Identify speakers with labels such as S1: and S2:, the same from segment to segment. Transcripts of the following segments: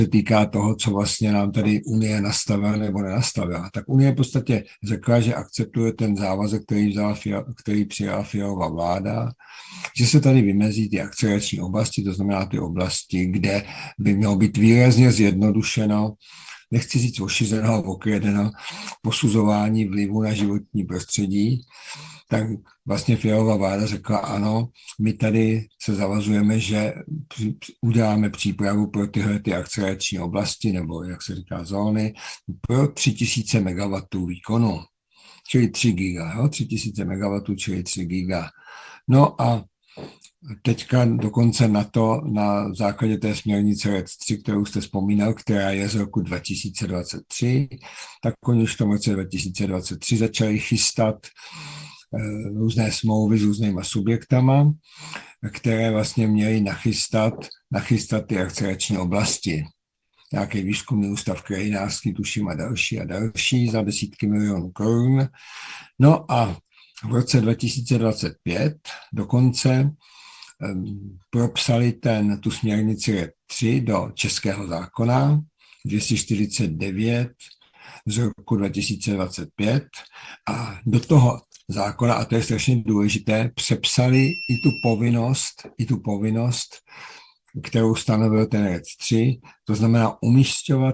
S1: týká toho, co vlastně nám tady Unie nastavila nebo nenastavila. Tak Unie v podstatě řekla, že akceptuje ten závazek, který přijala Fialová vláda, že se tady vymezí ty akcelerační oblasti, to znamená ty oblasti, kde by mělo být výrazně zjednodušeno, nechci říct ošizeno, okradeno, posuzování vlivu na životní prostředí, tak vlastně Fialová vláda řekla ano, my tady se zavazujeme, že uděláme přípravu pro tyhle ty akcelerační oblasti, nebo jak se říká zóny, pro 3000 MW výkonu, čili 3 giga, jo? 3000 MW, čili 3 giga. No a teďka dokonce na základě té směrnice RED 3, kterou jste vzpomínal, která je z roku 2023, tak oni už v tom roce 2023 začali chystat různé smlouvy s různýma subjektama, které vlastně měly nachystat ty akcelerační oblasti. Nějaký výzkumný ústav krajinářský, tuším, a další za desítky milionů korun. No a v roce 2025 dokonce propsali tu směrnici RED 3 do českého zákona 249 z roku 2025 a do toho zákona, a to je strašně důležité, přepsali i tu povinnost, kterou stanovil ten RED 3, to znamená umísťovat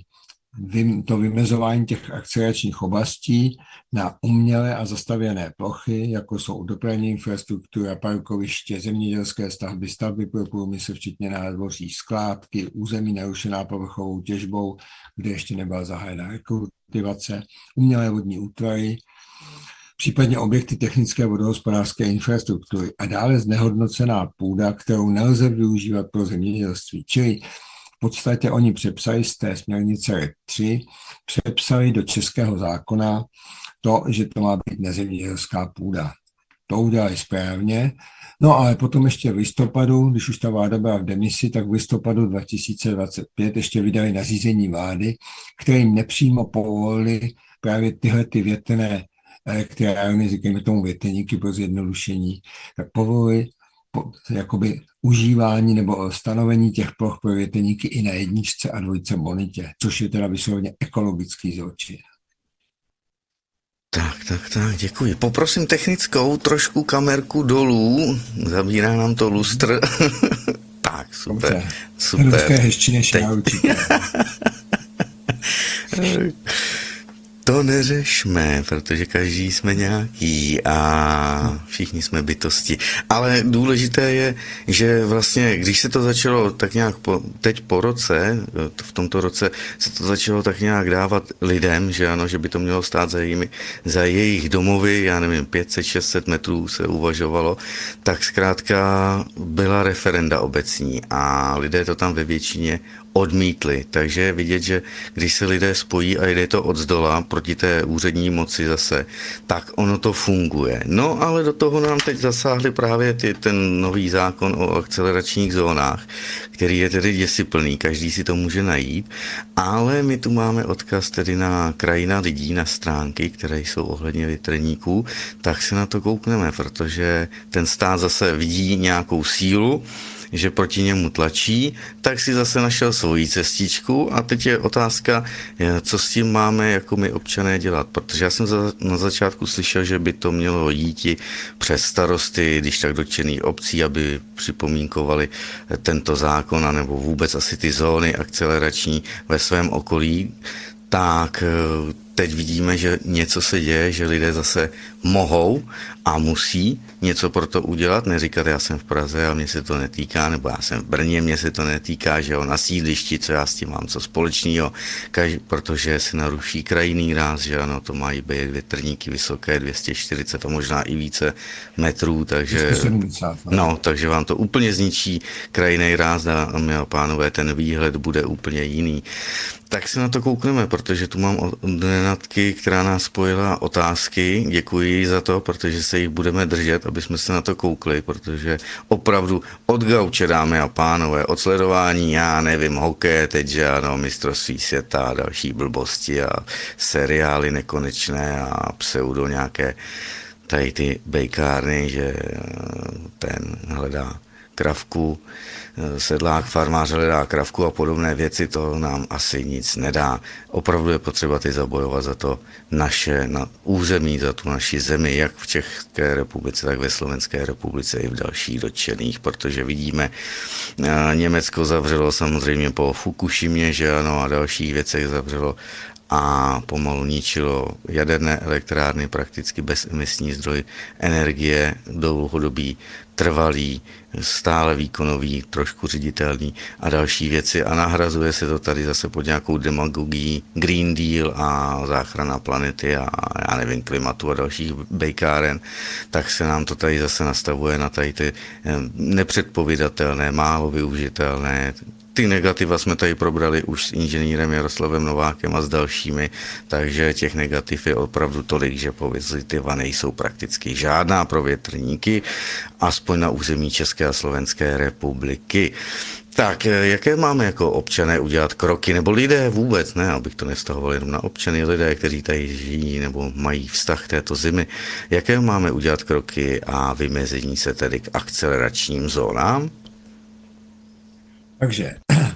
S1: to vymezování těch akceleračních oblastí na umělé a zastavěné plochy, jako jsou dopravní infrastruktura, parkoviště, zemědělské stavby, stavby pro průmysl, včetně nádvoří, skládky, území narušená povrchovou těžbou, kde ještě nebyla zahájena rekultivace, umělé vodní útvary, případně objekty technické vodohospodářské infrastruktury a dále znehodnocená půda, kterou nelze využívat pro zemědělství. Čili v podstatě oni přepsali z té směrnice RED 3, přepsali do českého zákona to, že to má být nezemědělská půda. To udělali správně. No ale potom ještě v listopadu, když už ta vláda byla v demisi, tak v listopadu 2025 ještě vydali nařízení vlády, kterým nepřímo povolili právě tyhle ty větrné elektrárny, říkáme tomu větrníky pro zjednodušení, tak povolili jakoby užívání nebo stanovení těch ploch pro větrníky i na 1 a 2 bonitě, což je teda vysloveně ekologický zločin.
S2: Tak, děkuji. Poprosím technickou trošku kamerku dolů, zabírá nám to lustr. Tak, super.
S1: Dobře.
S2: Super.
S1: Lustr je hezčí než já určitě.
S2: To neřešme, protože každý jsme nějaký a všichni jsme bytosti. Ale důležité je, že vlastně, když se to začalo tak nějak teď po roce, v tomto roce se to začalo tak nějak dávat lidem, že ano, že by to mělo stát za jejich domovy, já nevím, 500-600 metrů se uvažovalo, tak zkrátka byla referenda obecní a lidé to tam ve většině odmítli. Takže je vidět, že když se lidé spojí a jde to odzdola proti té úřední moci zase, tak ono to funguje. No ale do toho nám teď zasáhli právě ten nový zákon o akceleračních zónách, který je tedy děsiplný, každý si to může najít, ale my tu máme odkaz tedy na Krajina lidí, na stránky, které jsou ohledně větrníků, tak se na to koukneme, protože ten stát zase vidí nějakou sílu, že proti němu tlačí, tak si zase našel svoji cestičku a teď je otázka, co s tím máme jako my občané dělat, protože já jsem na začátku slyšel, že by to mělo jít i přes starosty, když tak dotčených obcí, aby připomínkovali tento zákon, nebo vůbec asi ty zóny akcelerační ve svém okolí, tak teď vidíme, že něco se děje, že lidé zase mohou a musí něco pro to udělat, neříkat, já jsem v Praze a mě se to netýká, nebo já jsem v Brně, mě se to netýká, že jo, na sídlišti, co já s tím mám co společného, protože se naruší krajinný ráz, že ano, to mají být větrníky vysoké 240 a možná i více metrů, takže
S1: 270,
S2: takže vám to úplně zničí krajinný ráz, dámy a pánové, ten výhled bude úplně jiný. Tak se na to koukneme, protože tu mám od Renatky, která nás spojila otázky. Děkuji za to, protože se jich budeme držet, aby jsme se na to koukli, protože opravdu od gauče, dámy a pánové, od sledování, já nevím, hokej, teď, že ano, mistrovství světa a další blbosti a seriály nekonečné a pseudo nějaké tady ty bejkárny, že ten hledá kravku sedlák, farmář hledá kravku a podobné věci, to nám asi nic nedá. Opravdu je potřeba ty zabojovat za to naše území, za tu naši zemi, jak v České republice, tak ve Slovenské republice i v dalších dotčených, protože vidíme, Německo zavřelo samozřejmě po Fukushimě, že ano, a dalších věcech zavřelo a pomalu ničilo jaderné elektrárny, prakticky bezemisní zdroj energie, dlouhodobý, trvalý, stále výkonový, trošku ředitelný a další věci a nahrazuje se to tady zase pod nějakou demagogií Green Deal a záchrana planety a já nevím, klimatu a dalších bejkáren, tak se nám to tady zase nastavuje na tady ty nepředpovídatelné, málo využitelné. Ty negativa jsme tady probrali už s inženýrem Jaroslavem Novákem a s dalšími, takže těch negativ je opravdu tolik, že pozitiva nejsou prakticky žádná pro větrníky, aspoň na území České a Slovenské republiky. Tak, jaké máme jako občané udělat kroky, nebo lidé vůbec, ne, abych to nevztahoval jenom na občany, lidé, kteří tady žijí nebo mají vztah k této zemi, jaké máme udělat kroky a vymezení se tedy k akceleračním zónám?
S1: Takže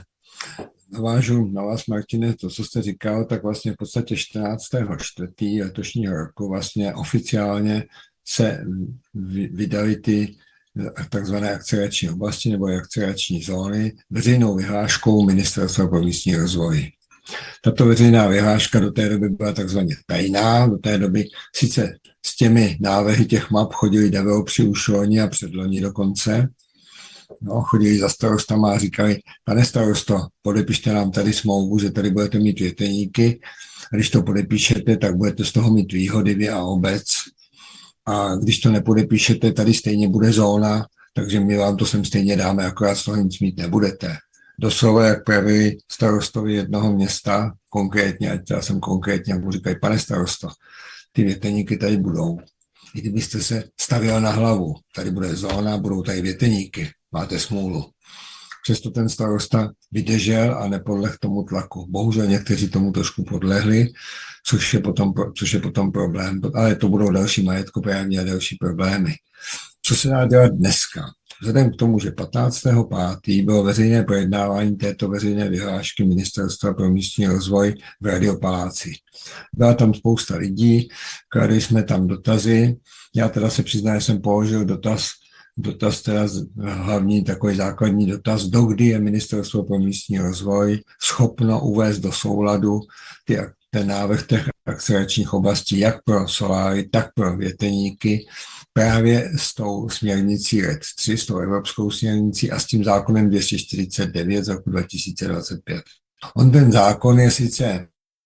S1: navážu na vás, Martine, to, co jste říkal, tak vlastně v podstatě 14.4. letošního roku vlastně oficiálně se vydaly ty takzvané akcelerační oblasti nebo akcelerační zóny veřejnou vyhláškou Ministerstva pro místní rozvoj. Tato veřejná vyhláška do té doby byla takzvaně tajná, do té doby sice s těmi návrhy těch map chodili developeři už loni a předloni dokonce, no, chodili za starostama a říkali, pane starosto, podepište nám tady smlouvu, že tady budete mít větrníky, a když to podepíšete, tak budete z toho mít výhody vy a obec. A když to nepodepíšete, tady stejně bude zóna, takže my vám to sem stejně dáme, akorát z toho nic mít nebudete. Doslova, jak pravili starostovi jednoho města, konkrétně, ať já jsem konkrétně, jak mu říkají, pane starosto, ty větrníky tady budou. I kdybyste se stavil na hlavu, tady bude zóna, budou tady větrníky, máte smůlu. Přesto ten starosta vydržel a nepodlehl tomu tlaku. Bohužel někteří tomu trošku podlehli, což je potom problém, ale to budou další majetkoprávní a další problémy. Co se dá dělat dneska? Vzhledem k tomu, že 15.5. bylo veřejné projednávání této veřejné vyhlášky Ministerstva pro místní rozvoj v Radiopaláci. Byla tam spousta lidí, kladli jsme tam dotazy. Já teda se přiznám, že jsem položil dotaz teda hlavní takový základní dotaz, dokdy je Ministerstvo pro místní rozvoj schopno uvést do souladu ten návrh těch akceleračních oblastí, jak pro soláry, tak pro větrníky, právě s tou směrnicí RED 3, s tou evropskou směrnicí a s tím zákonem 249 z roku 2025. Ten zákon je sice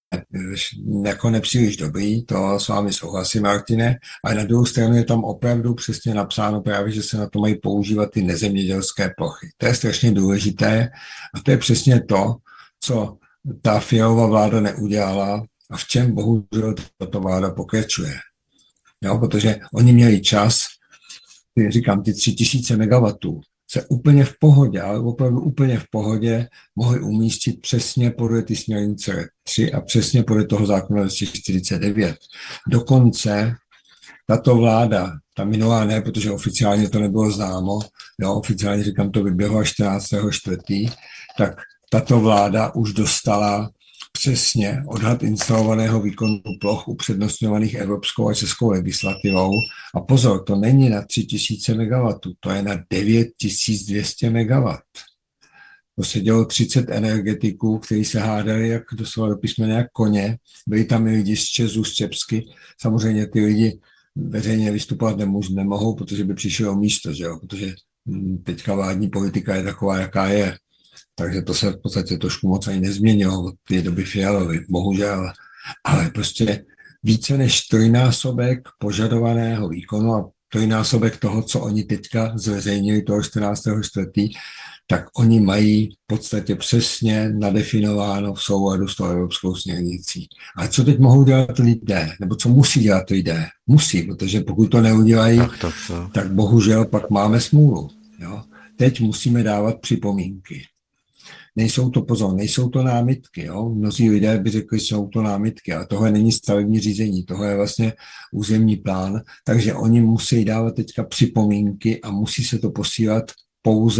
S1: jako nepříliš dobrý, to s vámi souhlasím, Martine, ale na druhou stranu je tam opravdu přesně napsáno právě, že se na to mají používat ty nezemědělské plochy. To je strašně důležité a to je přesně to, co ta Fialova vláda neudělala a v čem bohužel tato vláda pokračuje. Jo, protože oni měli čas, říkám, ty 3000 megawatů se úplně v pohodě, ale opravdu úplně v pohodě mohli umístit přesně podle ty směrnice 3 a přesně podle toho zákona 249. Dokonce tato vláda, ta minulá ne, protože oficiálně to nebylo známo, jo, oficiálně říkám, to vyběhlo 14.4., tak tato vláda už dostala přesně odhad instalovaného výkonu ploch upřednostňovaných evropskou a českou legislativou. A pozor, to není na 3000 MW, to je na 9200 MW. To se dělo 30 energetiků, kteří se hádali jak doslova do písmene jak koně. Byli tam i lidi z Česu, z Čepsky. Samozřejmě ty lidi veřejně vystupovat nemohou, protože by přišli o místo, že jo? Protože teďka vládní politika je taková, jaká je. Takže to se v podstatě trošku moc ani nezměnilo od té doby Fialovy, bohužel. Ale prostě více než trojnásobek požadovaného výkonu a trojnásobek toho, co oni teďka zveřejnili toho 14.4., tak oni mají v podstatě přesně nadefinováno v souladu s tou evropskou směrnicí. Ale co teď mohou dělat lidé? Nebo co musí dělat lidé? Musí, protože pokud to neudělají, tak bohužel pak máme smůlu. Jo? Teď musíme dávat připomínky. Nejsou to námitky. Jo? Mnozí lidé by řekli, že jsou to námitky, ale tohle není stavební řízení, tohle je vlastně územní plán, takže oni musí dávat teďka připomínky a musí se to posílat pouze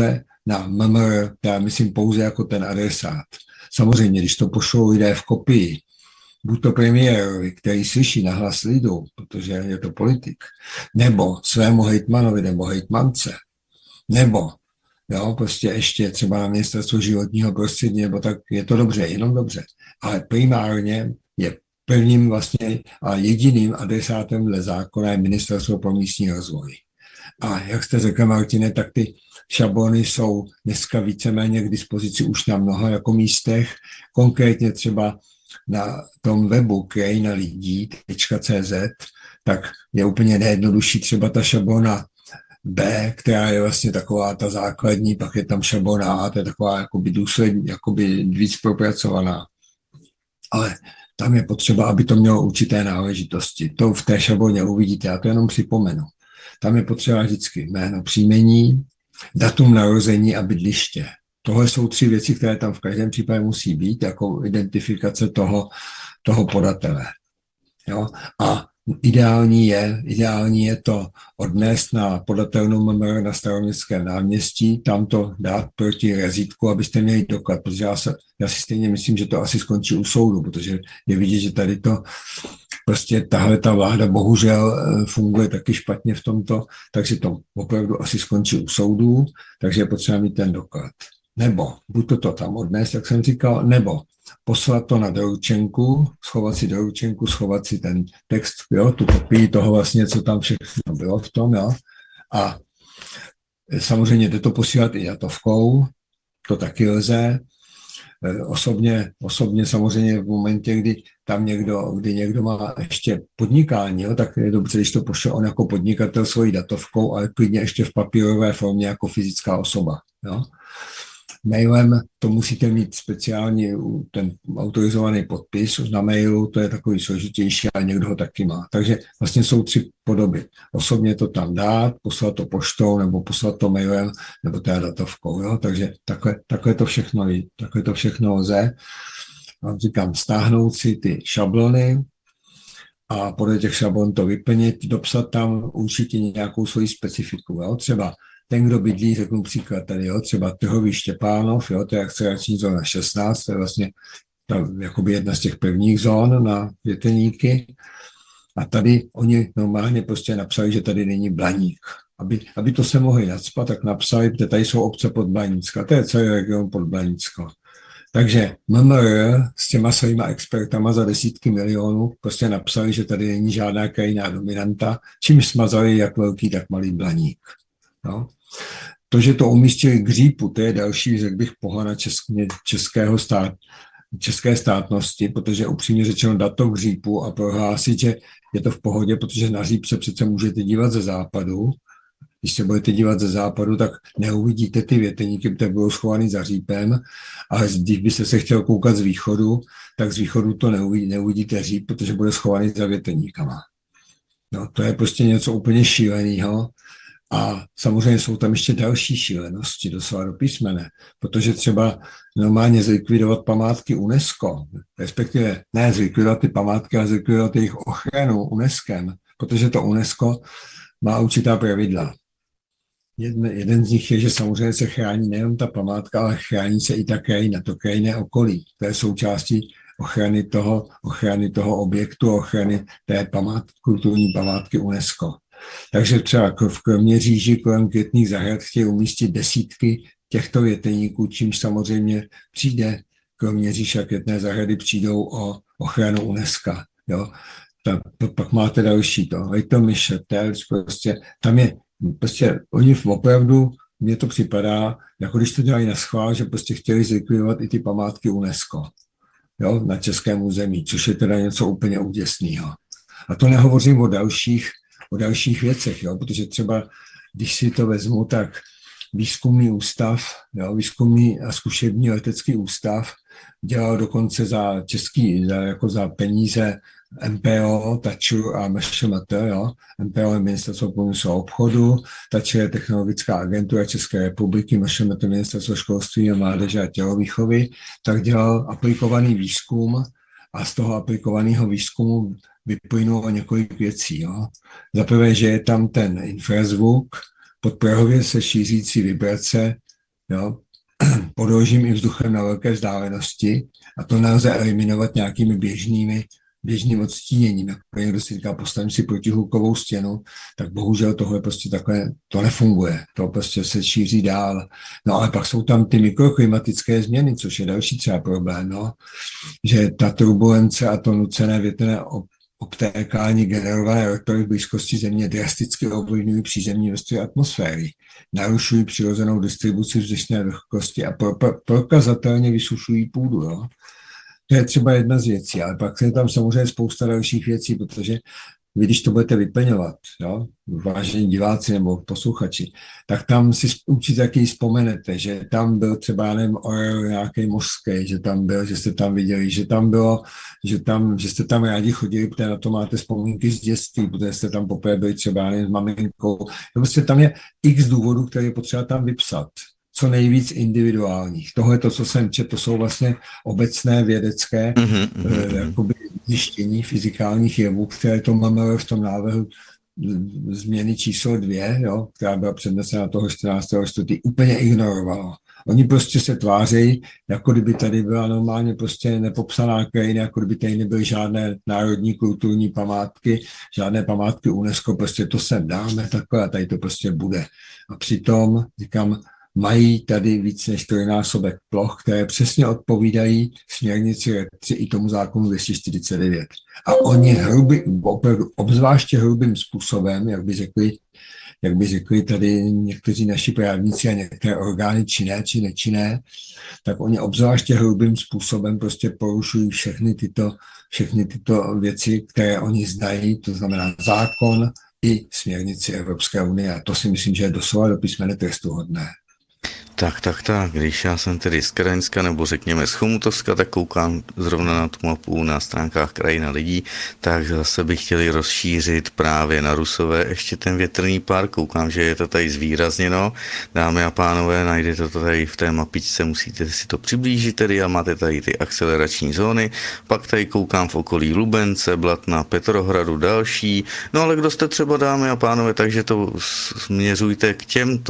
S1: na MMR, já myslím pouze jako ten adresát. Samozřejmě, když to pošlou lidé v kopii, buď to premiérovi, který slyší nahlas lidu, protože je to politik, nebo svému hejtmanovi nebo hejtmance, nebo prostě ještě třeba na ministerstvo životního prostředí, nebo tak je to dobře, jenom dobře. Ale primárně je prvním vlastně a jediným adresátem dle zákona je Ministerstvo pro místní rozvoj. A jak jste řekl, Martine, tak ty šablony jsou dneska víceméně k dispozici už na mnoha jako místech, konkrétně třeba na tom webu krajinalidí.cz, tak je úplně nejjednodušší třeba ta šablona B, která je vlastně taková ta základní, pak je tam šablona A, to je taková jakoby důsledně, jakoby víc propracovaná. Ale tam je potřeba, aby to mělo určité náležitosti. To v té šabloně uvidíte, já to jenom připomenu. Tam je potřeba vždycky jméno, příjmení, datum narození a bydliště. Tohle jsou 3 věci, které tam v každém případě musí být, jako identifikace toho podatele. Jo? A ideální je to odnést na podatelnu MMR na Staroměstském náměstí, tam to dát proti razítku, abyste měli doklad, protože já si stejně myslím, že to asi skončí u soudu, protože je vidět, že tady to prostě tahle ta vláda bohužel funguje taky špatně v tomto, takže to opravdu asi skončí u soudů, takže je potřeba mít ten doklad. Nebo buď to tam odnést, jak jsem říkal, nebo poslat to na doručenku, schovat si ten text, jo, tu kopii toho vlastně, co tam všechno bylo v tom, jo. A samozřejmě jde to posílat i datovkou, to taky lze. Osobně samozřejmě v momentě, kdy někdo má ještě podnikání, jo, tak je dobře, když to pošle on jako podnikatel svojí datovkou, ale klidně ještě v papírové formě jako fyzická osoba. Jo. Mailem to musíte mít speciálně ten autorizovaný podpis na mailu, to je takový složitější, ale někdo ho taky má. Takže vlastně jsou 3 podoby. Osobně to tam dát, poslat to poštou, nebo poslat to mailem, nebo teda datovkou. Jo? Takže takhle to všechno lze. Vám říkám, stáhnout si ty šablony a podle těch šablon to vyplnit, dopsat tam určitě nějakou svoji specifiku. Jo? Třeba ten, kdo bydlí, řeknu příklad tady, jo, třeba Trhový Štěpánov, jo, to je akcelerační zóna 16, to je vlastně jakoby jedna z těch prvních zón na věteníky. A tady oni normálně prostě napsali, že tady není Blaník. Aby to se mohli nacpat, tak napsali, že tady jsou obce pod Blanícko, to je celý region pod Blanícko. Takže MMR s těma svýma expertama za desítky milionů prostě napsali, že tady není žádná krajinná dominanta, čím smazali jak velký, tak malý Blaník. No. To, že to umístili k Řípu, to je další, řekl bych, pohled české státnosti, protože upřímně řečeno dát to k Řípu a prohlásit, že je to v pohodě, protože na Říp se přece můžete dívat ze západu. Když se budete dívat ze západu, tak neuvidíte ty věteníky, které budou schovaný za Řípem, ale když byste se chtěl koukat z východu, tak z východu to neuvidíte Říp, protože bude schovaný za věteníkama. No, to je prostě něco úplně šíleného. A samozřejmě jsou tam ještě další šílenosti, doslova do písmene, protože třeba normálně zlikvidovat památky UNESCO, respektive ne zlikvidovat ty památky, ale zlikvidovat jejich ochranu UNESCem, protože to UNESCO má určitá pravidla. Jeden z nich je, že samozřejmě se chrání nejen ta památka, ale chrání se i ta krajina, to krajinné okolí. To je součástí ochrany toho objektu, ochrany té kulturní památky UNESCO. Takže třeba v Kroměříži kolem Květných zahrad chtějí umístit desítky těchto věteníků, čímž samozřejmě přijde Kroměříž a Květné zahrady přijdou o ochranu UNESCO. Jo. Pak máte další to, Litomyš, Terč, prostě tam je, prostě oni opravdu, mně to připadá, jako když to dělají na schvál, že prostě chtěli zlikvidovat i ty památky UNESCO, jo, na českém území, což je teda něco úplně úděsného. A to nehovořím o dalších věcech, jo, protože třeba, když si to vezmu, tak výzkumný ústav, jo, výzkumný a zkušební letecký ústav dělal dokonce za peníze MPO, TAČR a MŠMT, jo. MPO je Ministerstvo průmyslu a obchodu, TAČR je Technologická agentura České republiky, MŠMT Ministerstvo školství a mládeže a tělovýchovy, tak dělal aplikovaný výzkum a z toho aplikovaného výzkumu vyplynulo několik věcí. Jo. Za prvé, že je tam ten infrazvuk, podprahově se šířící vibrace, jo, podložím i vzduchem na velké vzdálenosti a to nelze eliminovat nějakými běžným odstíněním. Jako někdo si říká, postavím si protihlukovou stěnu, tak bohužel tohle prostě takhle, to nefunguje. To prostě se šíří dál. No ale pak jsou tam ty mikroklimatické změny, což je další třeba problém, no, že ta turbulence a to nucené větrné obtékání generované elektrony v blízkosti Země drasticky ovlivňují přízemní vrstvy atmosféry, narušují přirozenou distribuci vzdušné vlhkosti a prokazatelně vysušují půdu. Jo. To je třeba jedna z věcí, ale pak je tam samozřejmě spousta dalších věcí, protože vy, když to budete vyplňovat, jo, vážení diváci nebo posluchači, tak tam si určitě taky vzpomenete, že tam byl třeba, nevím, orel nějaký mořský, že tam byl, že jste tam viděli, že tam bylo, že jste tam rádi chodili, protože na to máte vzpomínky z dětství, protože jste tam poprvé byli třeba, nevím, s maminkou. Prostě tam je x důvodů, které je potřeba tam vypsat. Co nejvíc individuálních. Tohle, to, co jsem četl, to jsou vlastně obecné vědecké jakoby zjištění fyzikálních jevů, které to máme v tom návrhu změny číslo 2, jo, která byla přednesena toho 14. čtvrtý, úplně ignorovalo. Oni prostě se tvářejí, jako kdyby tady byla normálně prostě nepopsaná krajina, jako kdyby tady nebyly žádné národní kulturní památky, žádné památky UNESCO, prostě to sem dáme takhle a tady to prostě bude. A přitom, říkám, mají tady víc než trojnásobek ploch, které přesně odpovídají směrnici 3 i tomu zákonu 249. A oni opravdu obzvláště hrubým způsobem, jak by řekli tady někteří naši právníci a některé orgány činné či nečinné, tak oni obzvláště hrubým způsobem prostě porušují všechny tyto věci, které oni znají, to znamená zákon i směrnici Evropské unie. A to si myslím, že je doslova do písmene trestuhodné.
S2: Tak. Když já jsem tedy z Kraňska, nebo řekněme z Chomutovska, tak koukám zrovna na tu mapu na stránkách Krajina lidí, tak zase bych chtěli rozšířit právě na Rusové ještě ten větrný park. Koukám, že je to tady zvýrazněno. Dámy a pánové, najdete to tady v té mapičce, musíte si to přiblížit tedy a máte tady ty akcelerační zóny. Pak tady koukám v okolí Lubence, Blatna, Petrohradu, další. No ale kdo jste třeba, dámy a pánové, takže to směřujte k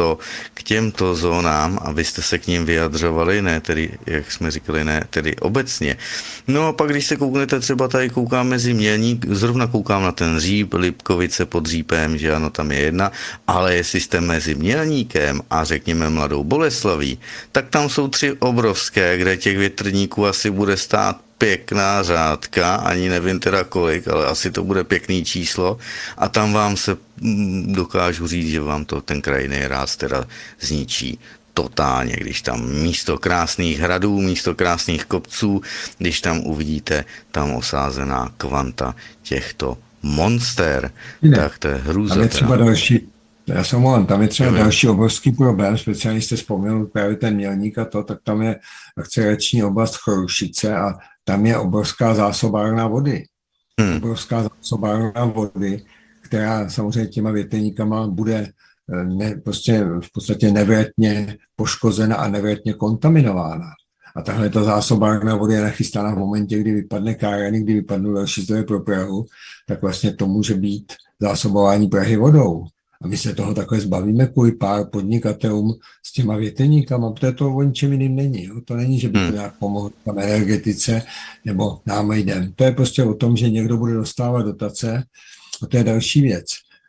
S2: těmto zónám, abyste se k ním vyjadřovali, ne tedy, jak jsme říkali, ne tedy obecně. No a pak, když se kouknete, třeba tady koukám mezi Mělník, zrovna koukám na ten Říp, Lipkovice pod Řípem, že ano, tam je jedna, ale jestli jste mezi Mělníkem a řekněme Mladou Boleslaví, tak tam jsou 3 obrovské, kde těch větrníků asi bude stát pěkná řádka, ani nevím teda kolik, ale asi to bude pěkný číslo a tam vám se dokážu říct, že vám to ten krajinný ráz teda zničí totálně, když tam místo krásných hradů, místo krásných kopců, když tam uvidíte tam osázená kvanta těchto monster, tak to je hrůza.
S1: Tam je třeba další, já jsem mluvím, tam je třeba další obrovský problém, speciálně jste vzpomněl právě ten Mělník a to, tak tam je akcelerační oblast Chorušice a tam je obrovská zásobárna vody. Obrovská zásobárna vody, která samozřejmě těma větrníkama bude prostě v podstatě nevratně poškozena a nevratně kontaminována. A tahle ta zásobárna vody je nachystána v momentě, kdy vypadne Káreň, kdy vypadnou další zdroje pro Prahu, tak vlastně to může být zásobování Prahy vodou. A my se toho takhle zbavíme kvůli pár podnikatelům s těma větrníkama, protože to o ničem jiným není. Jo? To není, že by to nějak pomohlo tam energetice nebo nám jdem. To je prostě o tom, že někdo bude dostávat dotace a to je další věc.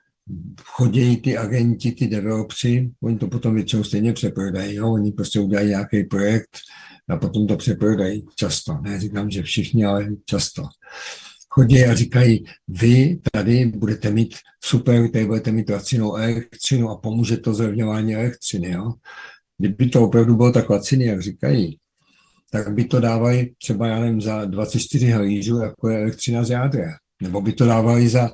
S1: Chodějí ty agenti, ty developři, oni to potom většinou stejně přeprodají, jo? Oni prostě udělají nějaký projekt a potom to přeprodají často. Ne, říkám, že všichni, ale často. Chodí a říkají, vy tady budete mít super, tady budete mít lacinou elektřinu a pomůže to zlevňování elektřiny. Jo? Kdyby to opravdu bylo tak laciný, jak říkají, tak by to dávali třeba, já nevím, za 24 halířů, jako je elektřina z jádra. Nebo by to dávali za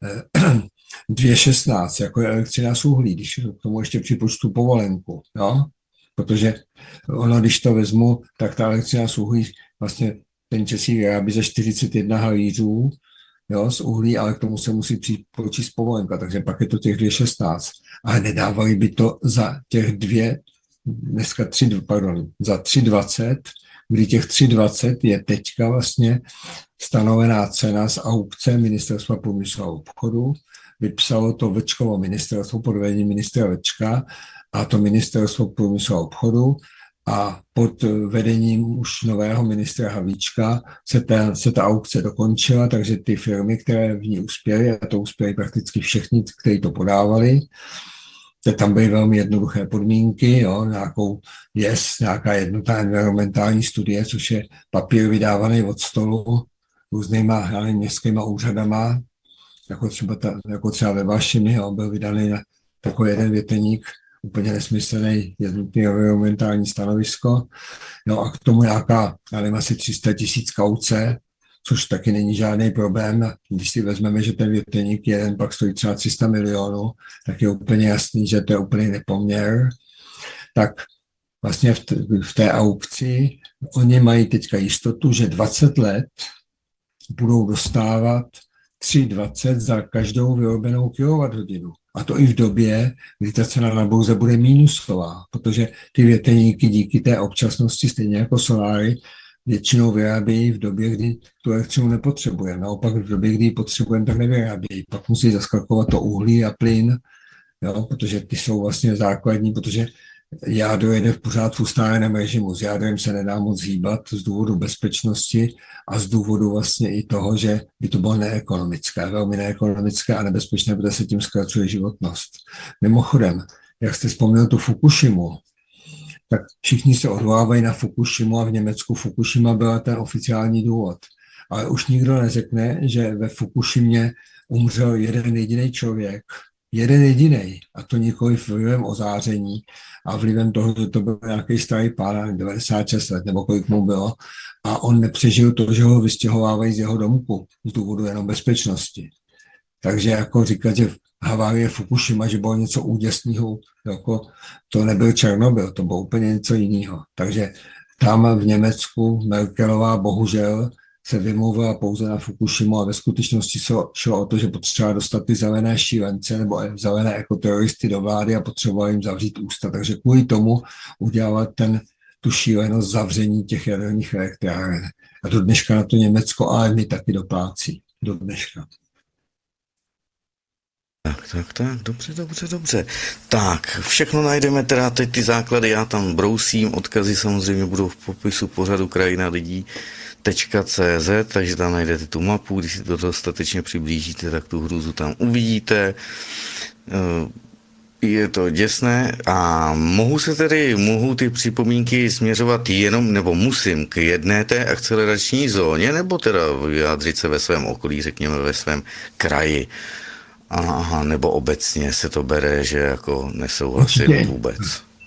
S1: 2,16, jako je elektřina z uhlí, když k tomu ještě připočtu povolenku. Jo? Protože ono, když to vezmu, tak ta elektřina z uhlí vlastně ten Česí vyrábí za 41 halířů, jo, z uhlí, ale k tomu se musí připočíst povolenka, takže pak je to těch 2,16. Ale nedávali by to za těch za 3,20, kdy těch 3,20 je teďka vlastně stanovená cena z aukce Ministerstva průmyslu a obchodu vypsalo to Vlčkovo ministerstvo pod vedením ministra Vlčka a to ministerstvo průmyslu a obchodu a pod vedením už nového ministra Havlíčka se ta aukce dokončila, takže ty firmy, které v ní uspěly, a to uspěly prakticky všichni, kteří to podávali, tam byly velmi jednoduché podmínky, jo, nějaká jednotná environmentální studie, což je papír vydávaný od stolu různýma městskýma úřadama, jako třeba ve Vašimi, jo, byl vydaný na takový jeden věteník, úplně nesmyslný jednotný environmentální stanovisko, jo, a k tomu nějaká, já nevím, asi 300 000 kauce, což taky není žádný problém. Když si vezmeme, že ten věteník jeden pak stojí třeba 300 milionů, tak je úplně jasný, že to je úplný nepoměr. Tak vlastně v té aukci oni mají teďka jistotu, že 20 let budou dostávat 3,20 za každou vyrobenou kilowatthodinu. A to i v době, kdy ta cena na burze bude mínusová, protože ty větrníky díky té občasnosti, stejně jako soláry, většinou vyrábějí v době, kdy tu elektřinu nepotřebujeme. Naopak v době, kdy ji potřebujeme, tak nevyrábějí. Pak musí zaskakovat to uhlí a plyn, jo, protože ty jsou vlastně základní, protože jádro jede pořád v ustáleném režimu. S jádrem se nedá moc hýbat z důvodu bezpečnosti a z důvodu vlastně i toho, že by to bylo neekonomické, velmi neekonomické a nebezpečné, protože se tím zkracuje životnost. Mimochodem, jak jste vzpomněl tu Fukushimu, tak všichni se odvolávají na Fukushimu a v Německu Fukushima byla ten oficiální důvod. Ale už nikdo neřekne, že ve Fukushimě umřel jeden jediný člověk. Jeden jediný. A to nikoliv vlivem ozáření a vlivem toho, že to byl nějaký starý pán, 96 let nebo kolik mu bylo. A on nepřežil to, že ho vystěhovávají z jeho domku z důvodu jenom bezpečnosti. Takže jako říkat, že havárie Fukushima, že bylo něco úděsného, jako to nebyl Černobyl, to bylo úplně něco jiného. Takže tam v Německu Merkelová bohužel se vymluvila pouze na Fukushimu a ve skutečnosti šlo o to, že potřeba dostat ty zelené šílence nebo zelené ekoteroristy do vlády a potřebovala jim zavřít ústa. Takže kvůli tomu udělat tu šílenost zavření těch jaderných elektráren. A do dneška na to Německo, ale my taky doplácí. Do dneška.
S2: Tak, dobře. Tak, všechno najdeme teda, teď ty základy já tam brousím, odkazy samozřejmě budou v popisu pořadu Krajina lidí.cz, takže tam najdete tu mapu, když si to dostatečně přiblížíte, tak tu hrůzu tam uvidíte. Je to děsné a mohu ty připomínky směřovat jenom, nebo musím k jedné té akcelerační zóně, nebo teda vyjádřit se ve svém okolí, řekněme ve svém kraji. Aha, nebo obecně se to bere, že jako nesouhlasím vůbec.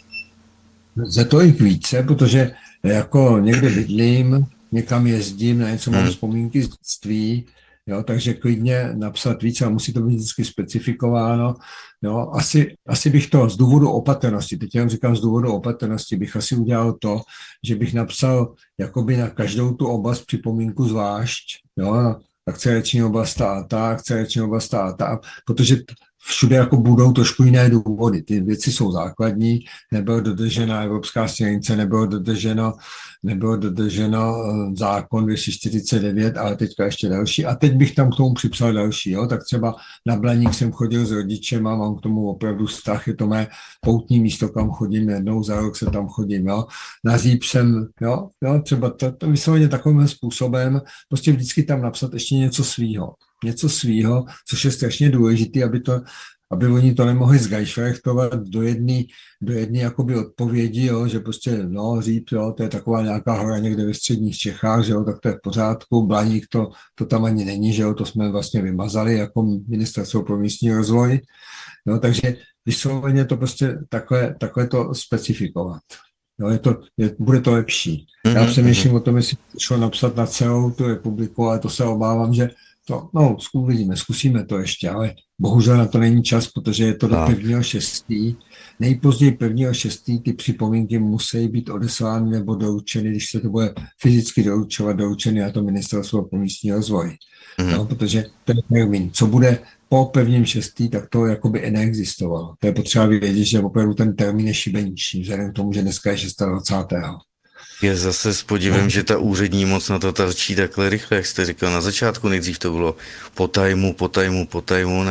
S1: Za to i více, protože jako někde bydlím, někam jezdím, na něco mám vzpomínky z dětství, jo, takže klidně napsat více a musí to být vždycky specifikováno. Jo, asi bych to z důvodu opatrnosti, teď jenom říkám z důvodu opatrnosti, bych asi udělal to, že bych napsal jakoby na každou tu oblast připomínku zvlášť, jo, akcelerační oblast a akcelerační oblast a protože všude jako budou trošku jiné důvody. Ty věci jsou základní, nebyla dodržena evropská směrnice, nebylo dodrženo zákon 249, ale teďka ještě další. A teď bych tam k tomu připsal další. Jo? Tak třeba na Blaník jsem chodil s rodičem a mám k tomu opravdu vztah. Je to mé poutní místo, kam chodím jednou za rok se tam chodím. Jo? Na Zíp jsem, jo? Třeba to vysloveně takovým způsobem, prostě vždycky tam napsat ještě něco svýho, což je strašně důležité, aby oni to nemohli zgajšrechtovat do jedné jakoby odpovědi, jo, že prostě Říp, jo, to je taková nějaká hora někde ve středních Čechách, že jo, tak to je v pořádku, Blaník to tam ani není, že jo, to jsme vlastně vymazali jako Ministerstvo pro místní rozvoj, jo, takže vysloveně to prostě takhle to specifikovat. Jo, bude to lepší. Já přemýšlím o tom, jestli šlo napsat na celou tu republiku, ale to se obávám, že uvidíme, zkusíme to ještě, ale bohužel na to není čas, protože je to do 1.6. Nejpozději 1.6. ty připomínky musí být odeslány nebo doručeny, když se to bude fyzicky doručeny na to Ministerstvo pro místní rozvoj. No, protože ten termín, co bude po 1.6., tak to jakoby neexistovalo. To je potřeba vědět, že opravdu ten termín je šibeniční, vzhledem k tomu, že dneska je 26.
S2: Je zase s podivem, že ta úřední moc na to tlačí takhle rychle, jak jste říkal na začátku, nejdřív to bylo po tajmu,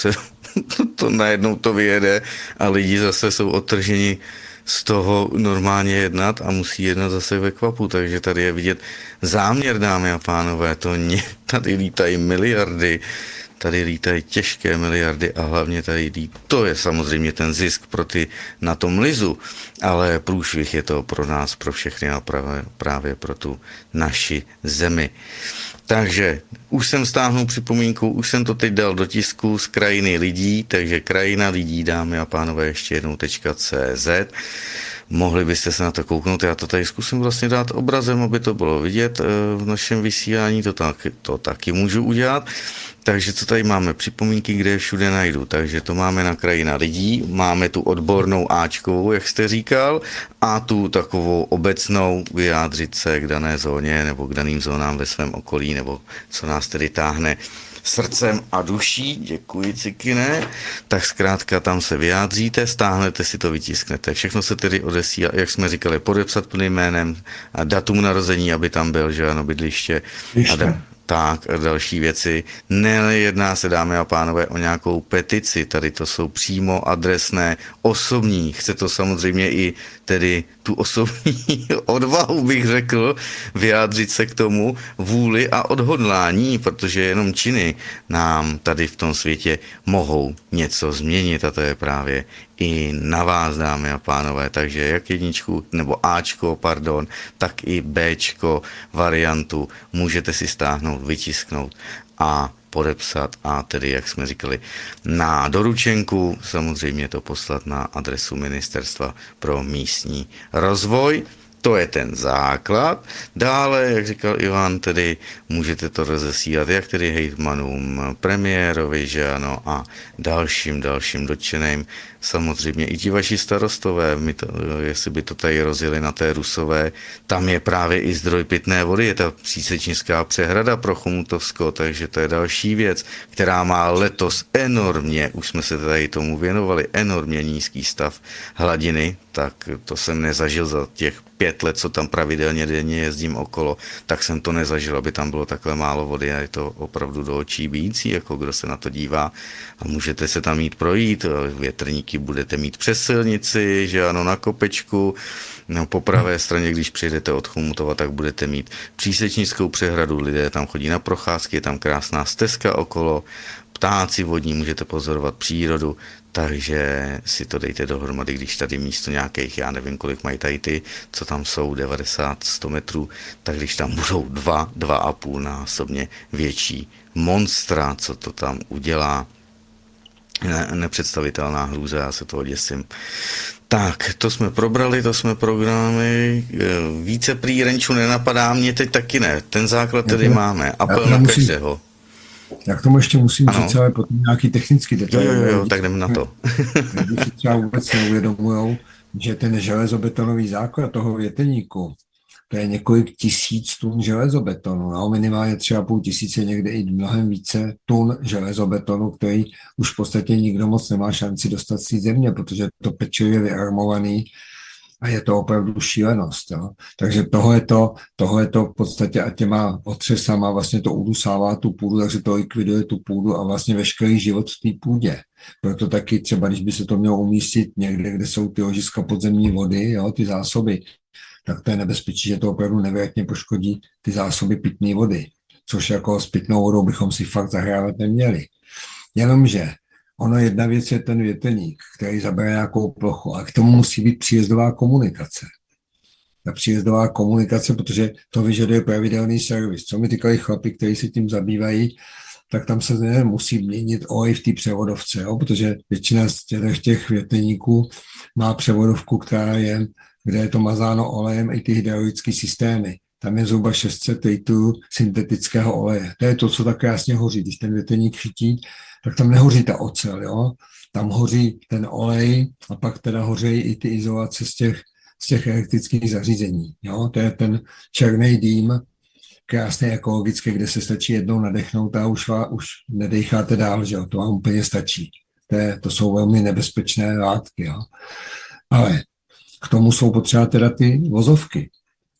S2: najednou to vyjede a lidi zase jsou odtrženi z toho normálně jednat a musí jednat zase ve kvapu, takže tady je vidět záměr, dámy a pánové, tady lítají miliardy, tady lítají těžké miliardy a hlavně tady to je samozřejmě ten zisk pro ty na tom lizu, ale průšvih je to pro nás, pro všechny a právě pro tu naši zemi. Takže už jsem stáhnul připomínku, už jsem to teď dal do tisku z krajiny lidí, takže krajina lidí, dámy a pánové, ještě jednou .cz. Mohli byste se na to kouknout, já to tady zkusím vlastně dát obrazem, aby to bylo vidět v našem vysílání, to taky můžu udělat. Takže co tady máme? Připomínky, kde je všude najdu. Takže to máme na krajina lidí, máme tu odbornou áčkovou, jak jste říkal, a tu takovou obecnou vyjádřit se k dané zóně nebo k daným zónám ve svém okolí, nebo co nás tedy táhne srdcem a duší, děkuji Cikine, tak zkrátka tam se vyjádříte, stáhnete si to, vytisknete. Všechno se tedy odesílá, jak jsme říkali, podepsat plným jménem a datum narození, aby tam byl, že ano, bydliště. Tak a další věci. Nejedná se, dámy a pánové, o nějakou petici, tady to jsou přímo adresné, osobní. Chce to samozřejmě i tedy tu osobní odvahu, bych řekl, vyjádřit se k tomu vůli a odhodlání, protože jenom činy nám tady v tom světě mohou něco změnit a to je právě i na vás, dámy a pánové. Takže jak jedničku, nebo Ačko, pardon, tak i Bčko variantu můžete si stáhnout, vytisknout a podepsat a tedy, jak jsme říkali, na doručenku samozřejmě to poslat na adresu Ministerstva pro místní rozvoj. To je ten základ. Dále, jak říkal Ivan, tedy můžete to rozesílat jak tedy hejtmanům, premiérovi, že ano, a dalším dotčeným. Samozřejmě i ti vaši starostové, jestli by to tady rozjeli na té Rusové, tam je právě i zdroj pitné vody, je ta přísečnická přehrada pro Chomutovsko, takže to je další věc, která má letos enormně, už jsme se tady tomu věnovali, enormně nízký stav hladiny, tak to jsem nezažil za těch 5 let, co tam pravidelně denně jezdím okolo, tak jsem to nezažil, aby tam bylo takhle málo vody a je to opravdu do očí bijící, jako kdo se na to dívá a můžete se tam jít projít, větrníky budete mít přes silnici, že ano, na kopečku, no, po pravé straně, když přijedete od Chomutova, tak budete mít přísečnickou přehradu, lidé tam chodí na procházky, je tam krásná stezka okolo, ptáci vodní, můžete pozorovat přírodu, takže si to dejte dohromady, když tady místo nějakých, já nevím, kolik mají tady ty, co tam jsou, 90-100 metrů, tak když tam budou 2,5 násobně větší monstra, co to tam udělá, nepředstavitelná hrůza, já se toho děsím. Tak, to jsme probrali, to jsme programy, více prý Renču nenapadá, mě teď taky ne, ten základ tedy máme, apel na každého.
S1: Já k tomu ještě musím říct, ale potom nějaký technický detail.
S2: Jo, tak jdeme na to.
S1: Když si třeba vůbec neuvědomujou, že ten železobetonový základ toho větrníku, to je několik tisíc tun železobetonu, no, minimálně 3,5 tisíce, někde i mnohem více tun železobetonu, který už v podstatě nikdo moc nemá šanci dostat z té země, protože je to pečlivě vyarmovaný a je to opravdu šílenost. Jo. Takže tohle v podstatě a těma otřesama vlastně to udusává tu půdu, takže to likviduje tu půdu a vlastně veškerý život v té půdě. Proto taky třeba, když by se to mělo umístit někde, kde jsou ty ložiska podzemní vody, jo, ty zásoby, tak to je nebezpečí, že to opravdu nevěrně poškodí ty zásoby pitné vody, což jako s pitnou vodou bychom si fakt zahrávat neměli. Jenomže ono jedna věc je ten větrník, který zabere nějakou plochu, a k tomu musí být příjezdová komunikace. Ta příjezdová komunikace, protože to vyžaduje pravidelný servis. Co mi říkali chlapi, kteří se tím zabývají, tak tam se musí měnit olej v té převodovce, jo? Protože většina z těch větrníků má převodovku, kde je to mazáno olejem, i ty hydraulické systémy. Tam je zhruba 600 litrů syntetického oleje. To je to, co tak krásně hoří. Když ten větrník chytí, tak tam nehoří ta ocel, jo? Tam hoří ten olej a pak teda hoří i ty izolace z těch elektrických zařízení. Jo? To je ten černý dým, krásný ekologický, kde se stačí jednou nadechnout a už nedecháte dál, že jo? To vám úplně stačí. To jsou velmi nebezpečné látky. Jo? Ale k tomu jsou potřeba teda ty vozovky.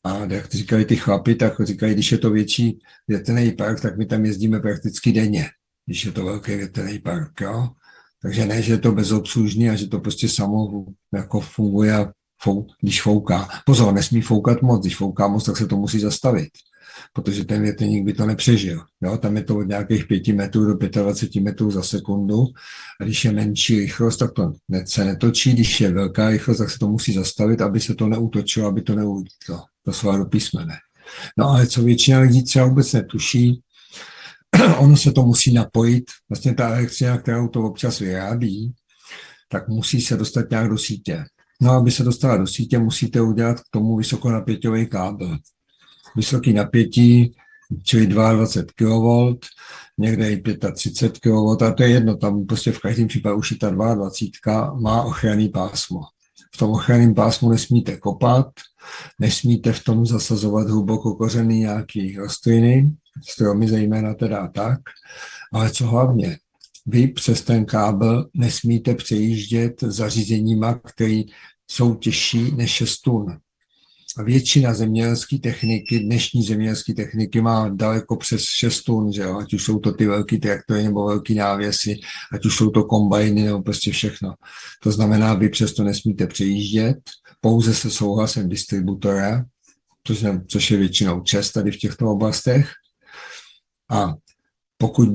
S1: A jak to říkali ty chlapi, tak říkají, když je to větší větrný park, tak my tam jezdíme prakticky denně, když je to velký větrný park. Jo? Takže ne, že je to bezobslužný a že to prostě samo jako funguje, když fouká. Pozor, nesmí foukat moc, když fouká moc, tak se to musí zastavit, protože ten větrník by to nepřežil. Jo? Tam je to od nějakých 5 metrů do 25 metrů za sekundu a když je menší rychlost, tak to se netočí, když je velká rychlost, tak se to musí zastavit, aby se to neútočilo, aby to neulítlo. To slova do písmene. No ale co většina lidí třeba vůbec netuší, ono se to musí napojit, vlastně ta elektřina, kterou to občas vyrábí, tak musí se dostat nějak do sítě. No aby se dostala do sítě, musíte udělat k tomu vysokonapěťový kábel. Vysoký napětí, čili 22 kV, někde i 35 kV, a to je jedno, tam prostě v každém případě už i ta 22 má ochranný pásmo. V tom ochranném pásmu nesmíte kopat, nesmíte v tom zasazovat hluboko kořený nějaký rostliny, stromy zejména teda tak, ale co hlavně, vy přes ten kábel nesmíte přejíždět zařízeníma, které jsou těžší než 6 tun. A většina zemědělské techniky, dnešní zemědělské techniky má daleko přes 6 tun, že jo? Ať už jsou to ty velký traktory nebo velký návěsy, ať už jsou to kombajny nebo prostě všechno. To znamená, vy přesto nesmíte přejíždět, pouze se souhlasem distributora, což je většinou čest tady v těchto oblastech. A pokud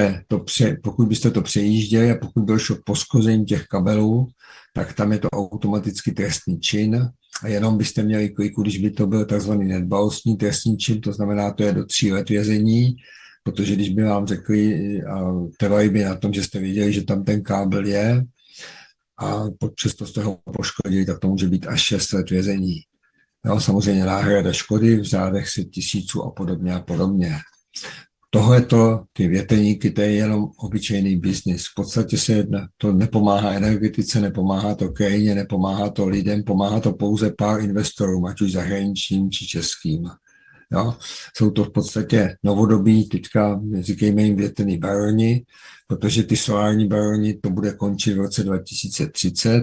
S1: byste to přejížděli a pokud došlo k poškození těch kabelů, tak tam je to automaticky trestný čin a jenom byste měli kliku, když by to byl tzv. Nedbalostní trestný čin, to znamená, to je do 3 let vězení, protože když by vám řekli a trvali by na tom, že jste věděli, že tam ten kábel je a přesto jste ho poškodili, tak to může být až 6 let vězení. Jo, samozřejmě náhrada škody v řádech 100 000 a podobně a podobně. Tohleto, ty větrníky, to je jenom obyčejný biznis. V podstatě to nepomáhá energetice, nepomáhá to krajině, nepomáhá to lidem, pomáhá to pouze pár investorům, ať už zahraničním či českým. Jo? Jsou to v podstatě novodobí, teďka říkejme jim větrní baroni, protože ty solární baroni to bude končit v roce 2030,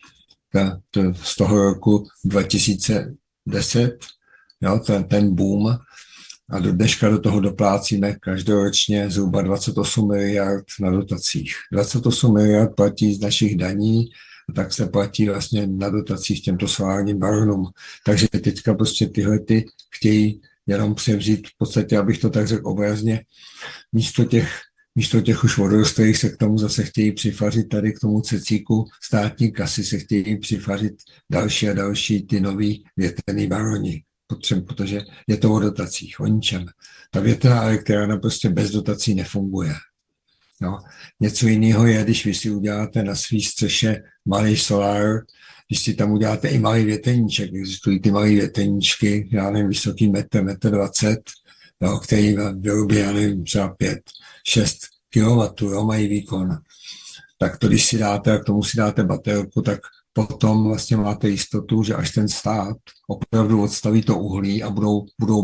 S1: z toho roku 2010, jo, ten boom. A do dneška do toho doplácíme každoročně zhruba 28 miliard na dotacích. 28 miliard platí z našich daní, a tak se platí vlastně na dotacích těmto solárním baronům. Takže teďka prostě tyhle chtějí jenom převzít, v podstatě, abych to tak řekl obrazně, místo těch už vodorostlých se k tomu zase chtějí přifařit tady k tomu cecíku státní kasy, se chtějí přifařit další a další ty nový větrný baroni. Protože je to o dotacích, o ničem. Ta větrná elektrárna prostě bez dotací nefunguje. No. Něco jiného je, když vy si uděláte na svý střeše malý solár, když si tam uděláte i malý větrníček, existují ty malý větrníčky, já nevím, vysoký metr 20, jo, který vyrobí, já nevím, třeba 5-6 kW, jo, mají výkon. Tak to, když si dáte, a k tomu si dáte baterku, tak potom vlastně máte jistotu, že až ten stát opravdu odstaví to uhlí a budou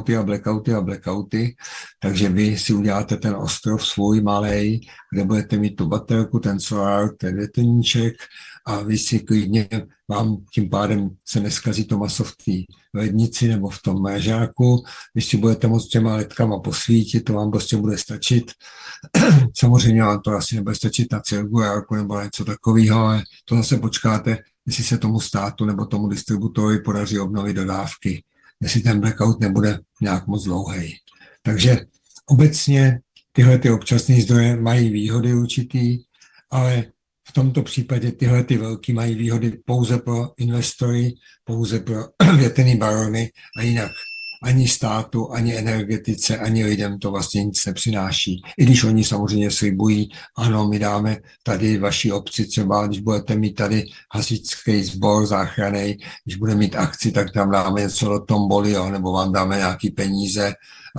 S1: blackouty, takže vy si uděláte ten ostrov svůj malej, kde budete mít tu baterku, ten solár, ten větrníček a vy si klidně, vám tím pádem se neskazí to maso v té lednici nebo v tom mražáku, vy si budete moct těma ledkama posvítit, to vám prostě bude stačit. Samozřejmě vám to asi nebude stačit na cirkulárku nebo něco takového, ale to zase počkáte, jestli se tomu státu nebo tomu distributorovi podaří obnovit dodávky, jestli ten blackout nebude nějak moc dlouhý. Takže obecně tyhle ty občasné zdroje mají výhody určitý, ale v tomto případě tyhle ty velký mají výhody pouze pro investory, pouze pro větrný barony a jinak ani státu, ani energetice, ani lidem to vlastně nic nepřináší. I když oni samozřejmě slibují, ano, my dáme tady vaší obci třeba, když budete mít tady hasičský sbor záchranný, když bude mít akci, tak tam dáme něco do tomboli, jo, nebo vám dáme nějaký peníze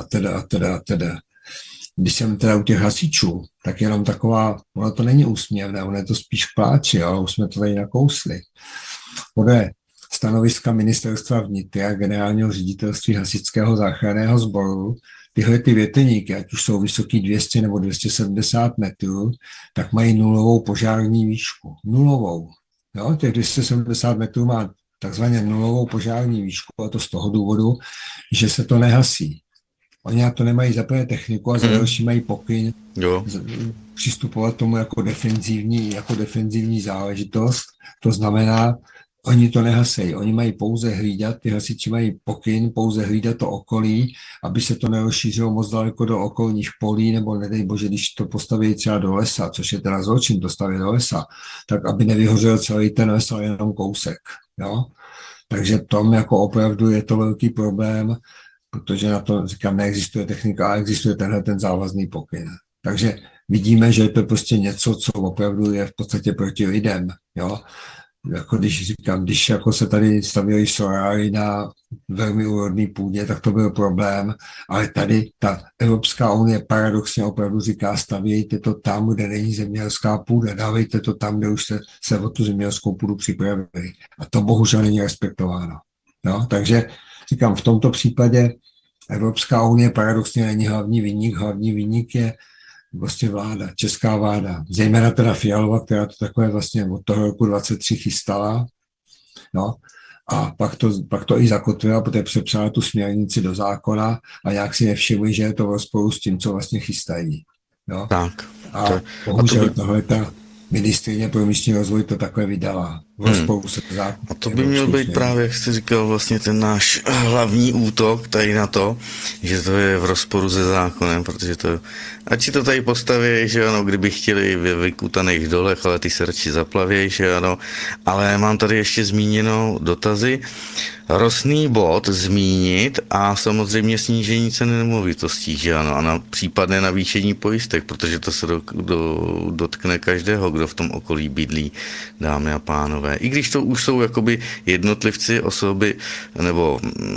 S1: a teda. Když jsem teda u těch hasičů, tak jenom taková, ono to není úsměvné, ono je to spíš k pláči, jo, už jsme to tady nakousli. Podle stanoviska ministerstva vnitra a generálního ředitelství hasičského záchranného sboru, tyhle ty větrníky, ať už jsou vysoký 200 nebo 270 metrů, tak mají nulovou požární výšku. Nulovou. Jo, těch 270 metrů má takzvaně nulovou požární výšku, a to z toho důvodu, že se to nehasí. Oni na to nemají za prvé techniku a za další mají pokyn přistupovat tomu jako defenzivní záležitost. To znamená, oni to nehasejí, oni mají pouze hlídat, ty hasiči mají pokyn, pouze hlídat to okolí, aby se to nerozšířilo moc daleko do okolních polí, nebo nedej bože, když to postaví třeba do lesa, což je teda zločin, to staví do lesa, tak aby nevyhořel celý ten les, ale jenom kousek. Jo? Takže tom jako opravdu je to velký problém, protože na to, říkám, neexistuje technika, ale existuje ten závazný pokyn. Takže vidíme, že je to prostě něco, co opravdu je v podstatě proti lidem. Jo? Jako když jako se tady stavěly soláry na velmi úrodný půdě, tak to byl problém, ale tady ta Evropská unie paradoxně opravdu říká, stavějte to tam, kde není zemědělská půda, dávejte to tam, kde už se o tu zemědělskou půdu připravili. A to bohužel není respektováno. No, takže říkám, v tomto případě Evropská unie paradoxně není hlavní viník je vlastně vláda, česká vláda, zejména teda Fialova, která to takové vlastně od toho roku 23 chystala, no, a pak to i zakotvila, protože přepsala tu směrnici do zákona a nějak si nevšimli, že je to v rozporu s tím, co vlastně chystají. No.
S2: Tak.
S1: A bohužel tohle ta ministryně pro místní rozvoj to takhle vydala.
S2: A to by měl být právě, jak jste říkal, vlastně ten náš hlavní útok tady na to, že to je v rozporu se zákonem, protože to, ať si to tady postaví, že ano, kdyby chtěli ve vykutaných dolech, ale ty se radši zaplavějí, že ano, ale mám tady ještě zmíněno dotazy, rostný bod zmínit a samozřejmě snížení ceny nemovitostí, že ano, a na případné navýšení pojistek, protože to se dotkne každého, kdo v tom okolí bydlí, dámy a pánové. I když to už jsou jakoby jednotlivci, osoby, nebo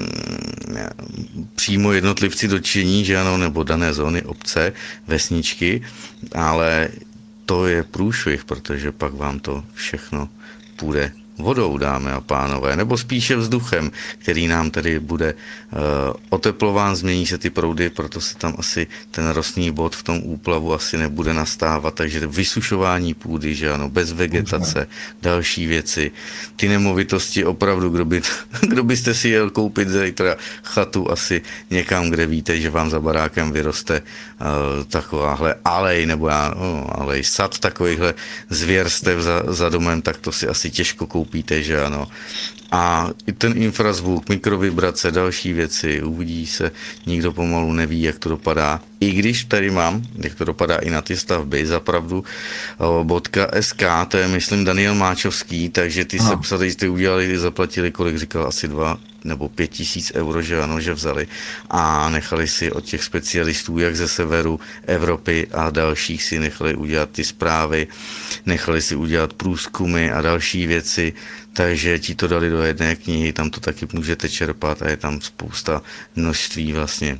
S2: přímo jednotlivci dotčení, že ano, nebo dané zóny, obce, vesničky, ale to je průšvih, protože pak vám to všechno půjde vodou, dámy a pánové, nebo spíše vzduchem, který nám tedy bude oteplován, změní se ty proudy, proto se tam asi ten rostný bod v tom úplavu asi nebude nastávat, takže vysušování půdy, že ano, bez vegetace, další věci. Ty nemovitosti opravdu, kdo byste si jel koupit zítra chatu asi někam, kde víte, že vám za barákem vyroste takováhle alej, nebo alej, sad takovýchhle zvěrstev za domem, tak to si asi těžko koupíte, že ano. A i ten infrazvuk, mikrovibrace, další věci, uvidí se, nikdo pomalu neví, jak to dopadá. I když tady mám, jak to dopadá i na ty stavby, zapravdu.sk, to je, myslím, Daniel Máčovský, takže ty se psali, ty udělali, zaplatili, kolik říkal, asi 2 nebo 5 000 euro, že ano, že vzali a nechali si od těch specialistů, jak ze severu Evropy a dalších si nechali udělat ty zprávy, nechali si udělat průzkumy a další věci, takže ti to dali do jedné knihy, tam to taky můžete čerpat a je tam spousta množství vlastně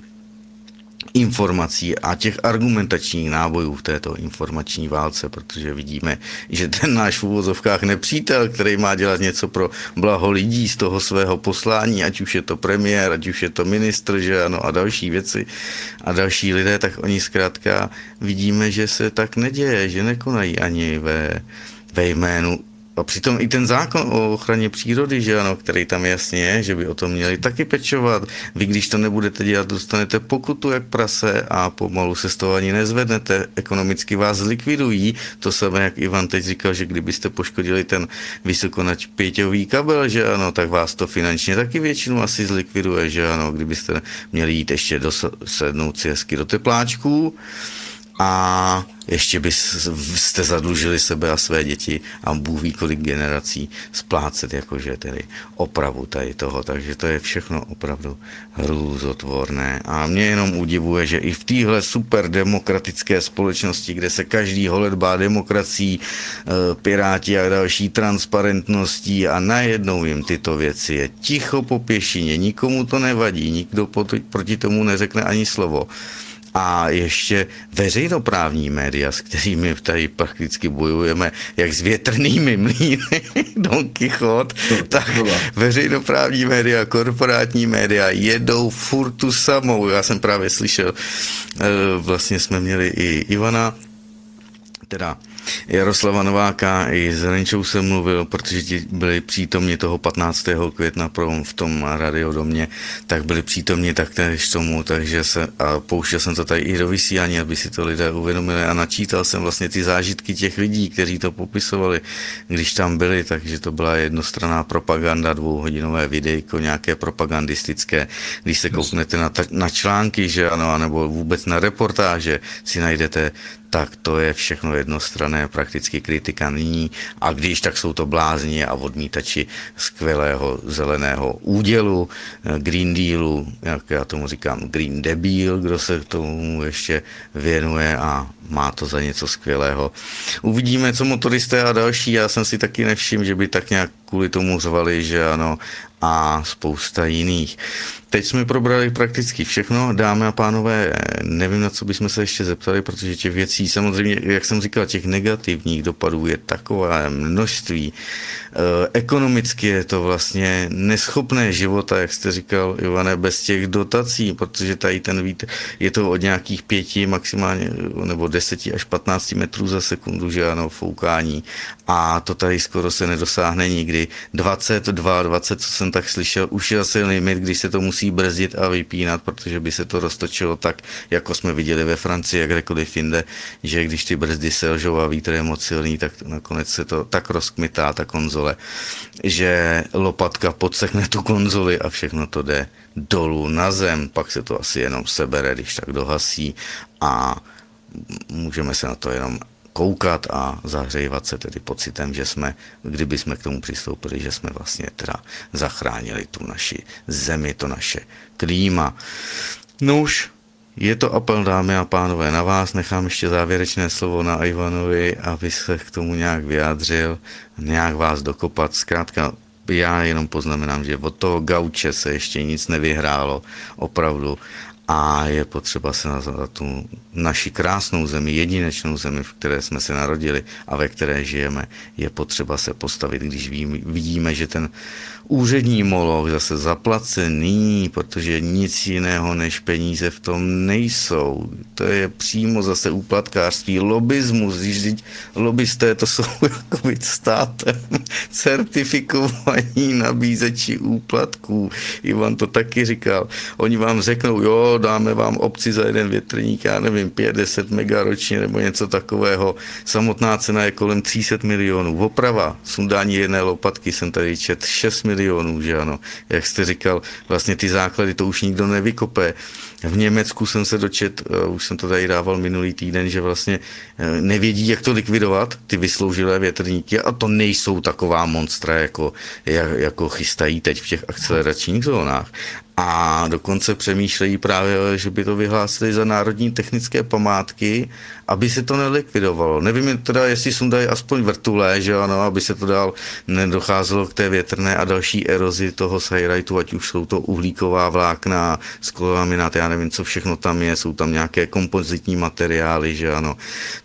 S2: informací a těch argumentačních nábojů v této informační válce, protože vidíme, že ten náš v uvozovkách nepřítel, který má dělat něco pro blaho lidí z toho svého poslání, ať už je to premiér, ať už je to ministr, že ano, a další věci a další lidé, tak oni zkrátka vidíme, že se tak neděje, že nekonají ani ve jménu. A přitom i ten zákon o ochraně přírody, že ano, který tam jasně je, že by o tom měli taky pečovat. Vy, když to nebudete dělat, dostanete pokutu jak prase a pomalu se z toho ani nezvednete. Ekonomicky vás zlikvidují. To samé, jak Ivan teď říkal, že kdybyste poškodili ten vysokonapěťový kabel, že ano, tak vás to finančně taky většinu asi zlikviduje, že ano, kdybyste měli jít ještě sednout si hezky do tepláčků. A ještě byste zadlužili sebe a své děti a Bůh ví kolik generací splácet, jakože tedy opravu tady toho, takže to je všechno opravdu hrůzotvorné. A mě jenom udivuje, že i v téhle super demokratické společnosti, kde se každý holedbá demokracií, piráti a další transparentností a najednou jim tyto věci je ticho po pěšině, nikomu to nevadí, nikdo proti tomu neřekne ani slovo. A ještě veřejnoprávní média, s kterými tady prakticky bojujeme, jak s větrnými mlýny, Don Quixote, tak veřejnoprávní média, korporátní média jedou furt tu samou. Já jsem právě slyšel, vlastně jsme měli i Ivana, teda Jaroslava Nováka, i s Renčou jsem mluvil, protože ti byli přítomni toho 15. května v tom radiodomě, tak byli přítomni taktéž tomu, takže a pouštěl jsem to tady i do vysílání, aby si to lidé uvědomili a načítal jsem vlastně ty zážitky těch lidí, kteří to popisovali, když tam byli, takže to byla jednostranná propaganda, 2hodinové videjko, nějaké propagandistické, když se kouknete na články, že ano, nebo vůbec na reportáže si najdete, tak to je všechno jednostranné, prakticky kritika nyní a když, tak jsou to blázni a odmítači skvělého zeleného údělu, Green Dealu, jak já tomu říkám Green Debil, kdo se k tomu ještě věnuje a má to za něco skvělého. Uvidíme, co motoristé a další, já jsem si taky nevšiml, že by tak nějak kvůli tomu řvali, že ano, a spousta jiných. Teď jsme probrali prakticky všechno, dámy a pánové, nevím, na co bychom se ještě zeptali, protože těch věcí, samozřejmě, jak jsem říkal, těch negativních dopadů je takové množství. Ekonomicky je to vlastně neschopné života, jak jste říkal, Ivane, bez těch dotací, protože tady ten vítr je to od nějakých 5 maximálně, nebo 10 až 15 metrů za sekundu, že ano, foukání. A to tady skoro se nedosáhne nikdy. 22, 20, co jsem tak slyšel, už je asi limit, když se to musí brzdit a vypínat, protože by se to roztočilo tak, jako jsme viděli ve Francii, jak kdekoliv jinde, že když ty brzdy selžou a vítr je moc silný, tak nakonec se to tak rozkmitá, ta konzole, že lopatka podsekne tu konzoli a všechno to jde dolů na zem, pak se to asi jenom sebere, když tak dohasí a můžeme se na to jenom koukat a zahřejvat se tedy pocitem, že jsme, kdyby jsme k tomu přistoupili, že jsme vlastně teda zachránili tu naši zemi, to naše klíma. No už je to apel, dámy a pánové, na vás. Nechám ještě závěrečné slovo na Ivanovi, aby se k tomu nějak vyjádřil, nějak vás dokopat. Zkrátka, já jenom poznamenám, že od toho gauče se ještě nic nevyhrálo, opravdu. A je potřeba se na tu naši krásnou zemi, jedinečnou zemi, v které jsme se narodili a ve které žijeme, je potřeba se postavit, když vidíme, že ten úřední moloch zase zaplacený, protože nic jiného než peníze v tom nejsou. To je přímo zase úplatkářství, lobismus, když lobbysté to jsou jako být státem certifikovaní nabízeči úplatků. Ivan to taky říkal. Oni vám řeknou, jo, dáme vám obci za jeden větrník, já nevím, 5-10 mega ročně nebo něco takového. Samotná cena je kolem 300 milionů. Oprava, sundání jedné lopatky jsem tady čet 6 milionů, že ano. Jak jste říkal, vlastně ty základy to už nikdo nevykope. V Německu jsem se dočet, už jsem to tady dával minulý týden, že vlastně nevědí, jak to likvidovat, ty vysloužilé větrníky, a to nejsou taková monstra, jako chystají teď v těch akceleračních zónách. A dokonce přemýšlejí právě, že by to vyhlásili za národní technické památky, aby se to nelikvidovalo. Nevím teda, jestli sundají aspoň vrtule, že ano, aby se to dál nedocházelo k té větrné a další erozi toho sajrajtu, ať už jsou to uhlíková vlákna, sklolaminát, já nevím, co všechno tam je, jsou tam nějaké kompozitní materiály, že ano,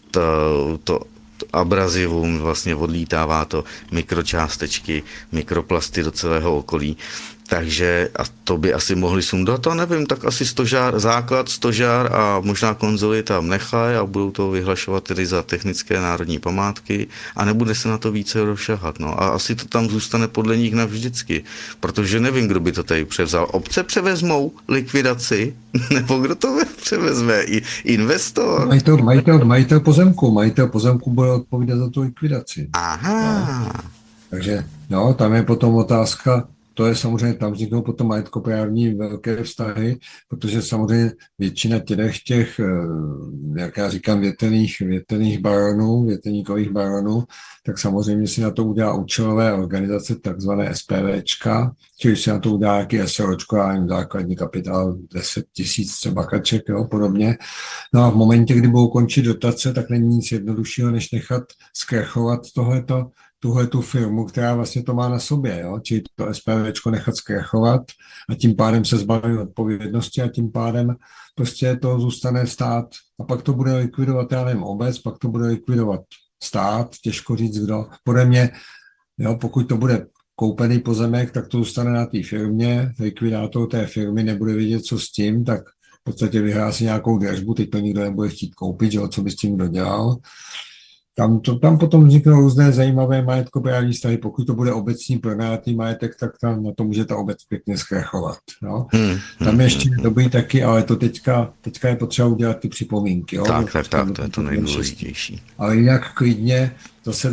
S2: to abrazivum vlastně odlítává to mikročástečky, mikroplasty do celého okolí. Takže a to by asi mohli sundat, a nevím, tak asi základ, stožár a možná konzoly tam nechají a budou to vyhlašovat tedy za technické národní památky a nebude se na to více rozšahat. No. A asi to tam zůstane podle nich navždycky, protože nevím, kdo by to tady převzal. Obce převezmou likvidaci, nebo kdo to převezme? Investor?
S1: Majitel pozemku bude odpovídat za tu likvidaci.
S2: Aha.
S1: No. Takže no, tam je potom otázka, to je samozřejmě, tam vzniknou potom majetkoprávní velké vztahy, protože samozřejmě většina těch, jak já říkám, větrných baronů, větrníkových baronů, tak samozřejmě si na to udělá účelové organizace, takzvané SPVčka, čili si na to udělá nějaký SROčko, já nevím, základní kapitál 10 000 třeba kaček, jo, podobně. No a v momentě, kdy budou končit dotace, tak není nic jednoduššího, než nechat zkrachovat tuhletu firmu, která vlastně to má na sobě, jo? Čili to SPVčko nechat zkrachovat a tím pádem se zbaví odpovědnosti a tím pádem prostě to zůstane stát a pak to bude likvidovat, já nevím, obec, pak to bude likvidovat stát, těžko říct kdo. Podle mě, jo, pokud to bude koupený pozemek, tak to zůstane na té firmě, likvidátor té firmy nebude vědět, co s tím, tak v podstatě vyhlásí nějakou dražbu, teď to nikdo nebude chtít koupit, že jo, co by s tím dodělal. Tam potom vzniknou různé zajímavé majetkoprávní vztahy. Pokud to bude obecní pronajatý majetek, tak tam na to může ta obec pěkně zkrachovat. No. Tam je ještě dobrý taky, ale to teďka je potřeba udělat ty připomínky. Jo?
S2: Tak, to je to nejdůležitější.
S1: Ale jinak klidně, zase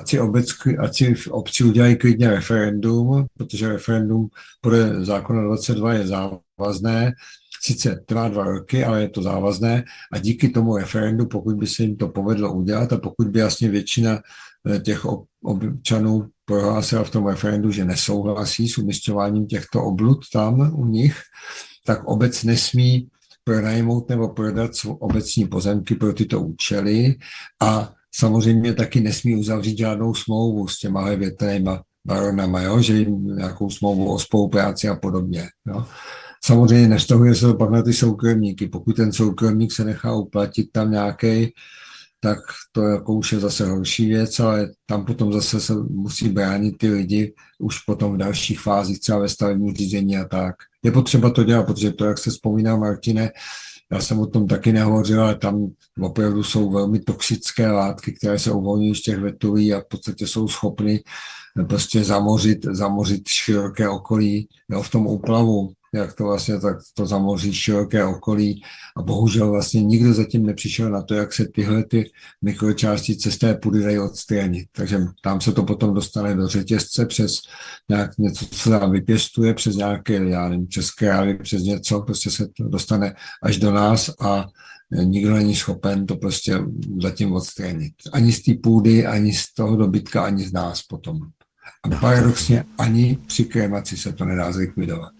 S1: ať si v obci udělají klidně referendum, protože referendum podle zákona 22 je závazné, sice trvá 2 roky, ale je to závazné a díky tomu referendu, pokud by se jim to povedlo udělat a pokud by jasně většina těch občanů prohlásila v tom referendu, že nesouhlasí s umisťováním těchto oblud tam u nich, tak obec nesmí pronajmout nebo prodat obecní pozemky pro tyto účely a samozřejmě taky nesmí uzavřít žádnou smlouvu s těma větrnýma baronama, jo? Že jim nějakou smlouvu o spolupráci a podobně. Jo? Samozřejmě nevztahuje se to pak na ty soukromníky. Pokud ten soukromník se nechá uplatit tam nějaký, tak to jako už je zase horší věc, ale tam potom zase se musí bránit ty lidi už potom v dalších fázích, třeba ve stavebním řízení a tak. Je potřeba to dělat, protože to, jak se vzpomíná Martine, já jsem o tom taky nehovořil, ale tam opravdu jsou velmi toxické látky, které se uvolňují z těch vetulí a v podstatě jsou schopny prostě zamořit široké okolí, jo, v tom úplavu, jak to vlastně tak to zamoří široké okolí a bohužel vlastně nikdo zatím nepřišel na to, jak se tyhle ty mikročástice z té půdy dají odstranit. Takže tam se to potom dostane do řetězce přes něco, co se vypěstuje, přes nějaké, já nevím, přes krávy, přes něco, prostě se to dostane až do nás a nikdo není schopen to prostě zatím odstranit. Ani z té půdy, ani z toho dobytka, ani z nás potom. A paradoxně ani při kremaci se to nedá zlikvidovat.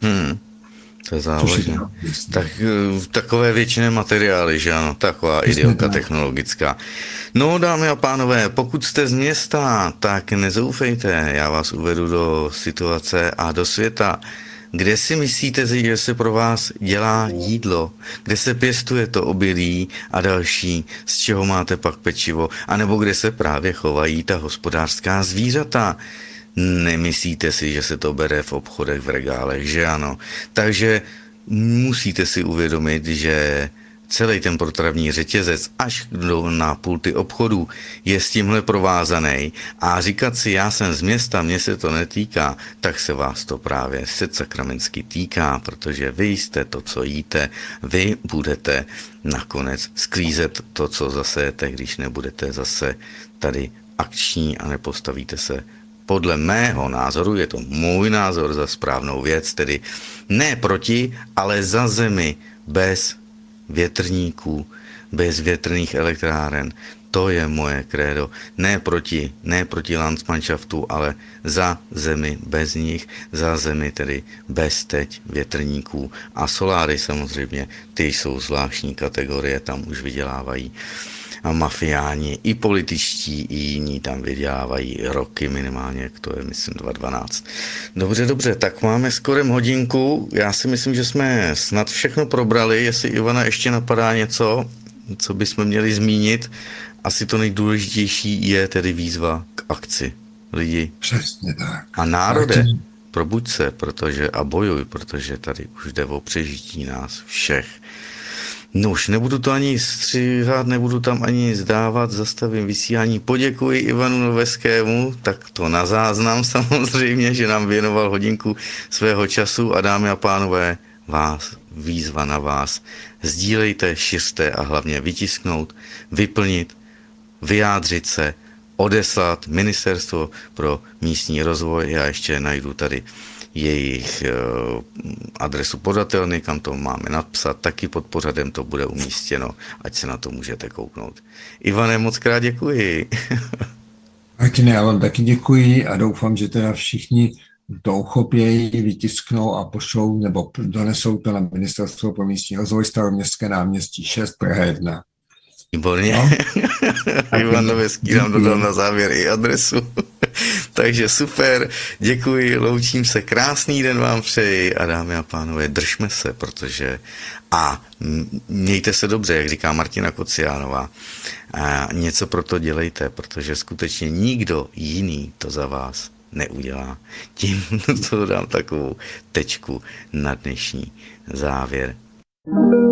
S2: To je závažné. Tak takové většiné materiály, že ano, taková idiota technologická. No, dámy a pánové, pokud jste z města, tak nezoufejte, já vás uvedu do situace a do světa, kde si myslíte, že se pro vás dělá jídlo, kde se pěstuje to obilí a další, z čeho máte pak pečivo, anebo kde se právě chovají ta hospodářská zvířata. Nemyslíte si, že se to bere v obchodech, v regálech, že ano. Takže musíte si uvědomit, že celý ten potravní řetězec až na pulty obchodů je s tímhle provázaný a říkat si, já jsem z města, mě se to netýká, tak se vás to právě sakramensky týká, protože vy jste to, co jíte, vy budete nakonec sklízet to, co zasejete, když nebudete zase tady akční a nepostavíte se podle mého názoru, je to můj názor, za správnou věc, tedy ne proti, ale za zemi bez větrníků, bez větrných elektráren. To je moje krédo. Ne proti Landsmannschaftu, ale za zemi bez nich, za zemi tedy bez teď větrníků. A soláry samozřejmě, ty jsou zvláštní kategorie, tam už vydělávají a mafiáni, i političtí, i jiní tam vydělávají roky minimálně, to je myslím 2012. Dobře, tak máme skoro hodinku, já si myslím, že jsme snad všechno probrali, jestli Ivana ještě napadá něco, co bychom měli zmínit, asi to nejdůležitější je tedy výzva k akci. Lidi.
S1: Přesně tak.
S2: A národe, probuď se, a bojuj, protože tady už jde o přežití nás všech. No už nebudu to ani stříhat, nebudu tam ani zdávat, zastavím vysílání. Poděkuji Ivanu Noveskému, tak to na záznam samozřejmě, že nám věnoval hodinku svého času a dámy a pánové, výzva na vás. Sdílejte, šiřte a hlavně vytisknout, vyplnit, vyjádřit se, odeslat Ministerstvo pro místní rozvoj. Já ještě najdu tady jejich adresu podatelny, kam to máme napsat, taky pod pořadem to bude umístěno, ať se na to můžete kouknout. Ivane, moc krát děkuji.
S1: Martine, já vám taky děkuji a doufám, že teda všichni to uchopějí, vytisknou a pošlou nebo donesou to na Ministerstvo pro místní rozvoj, Staroměstské náměstí 6, Praha 1.
S2: Výborně. No? Ivan Noveský nám dodal na závěr i adresu. Takže super, děkuji, loučím se, krásný den vám přeji a dámy a pánové, držme se, mějte se dobře, jak říká Martina Kociánová. A něco pro to dělejte, protože skutečně nikdo jiný to za vás neudělá. Tím to dám takovou tečku na dnešní závěr.